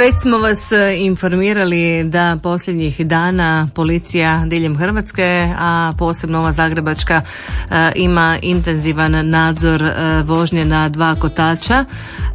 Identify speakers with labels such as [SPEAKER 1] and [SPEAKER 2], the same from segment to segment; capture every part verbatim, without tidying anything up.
[SPEAKER 1] Već smo vas informirali da posljednjih dana policija diljem Hrvatske, a posebno ova zagrebačka, ima intenzivan nadzor vožnje na dva kotača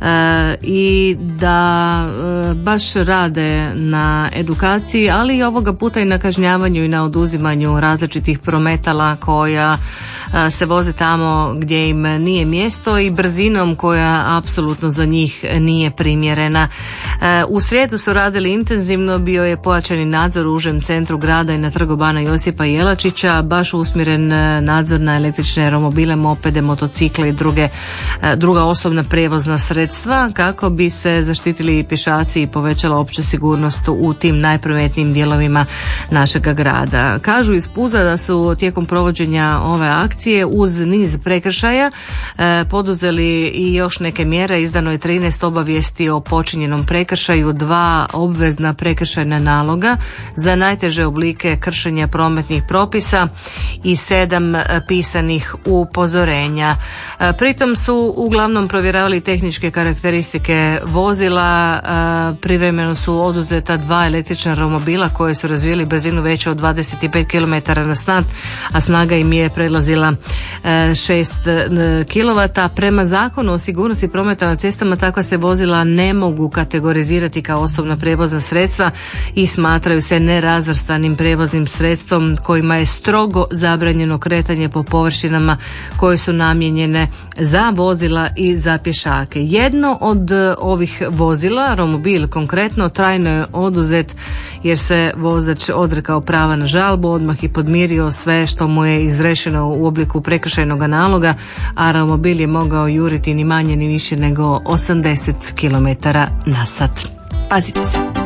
[SPEAKER 1] i da baš rade na edukaciji, ali i ovoga puta i na kažnjavanju i na oduzimanju različitih prometala koja se voze tamo gdje im nije mjesto i brzinom koja apsolutno za njih nije primjerena. U srijedu su radili intenzivno, bio je pojačani nadzor u užem centru grada i na Trgu bana Josipa Jelačića, baš usmjeren nadzor na električne romobile, mopede, motocikle i druge, druga osobna prijevozna sredstva kako bi se zaštitili pješaci i povećala opća sigurnost u tim najprometnijim dijelovima našega grada. Kažu iz Puza da su tijekom provođenja ove akcije uz niz prekršaja e, poduzeli i još neke mjere. Izdano je trinaest obavijesti o počinjenom prekršaju, dva obvezna prekršajna naloga za najteže oblike kršenja prometnih propisa i sedam pisanih upozorenja. E, pritom su uglavnom provjeravali tehničke karakteristike vozila, e, privremeno su oduzeta dva električna romobila koje su razvijeli brzinu veću od dvadeset pet kilometara na sat, a snaga im je prelazila šest kilovata. Prema Zakonu o sigurnosti prometa na cestama takva se vozila ne mogu kategorizirati kao osobna prijevozna sredstva i smatraju se nerazvrstanim prijevoznim sredstvom kojima je strogo zabranjeno kretanje po površinama koje su namijenjene za vozila i za pješake. Jedno od ovih vozila, romobil konkretno, trajno je oduzet jer se vozač odrekao prava na žalbu, odmah i podmirio sve što mu je izrečeno u obliku prekršajnog naloga, a romobil je mogao juriti ni manje ni više nego osamdeset kilometara na sat. Pazite se.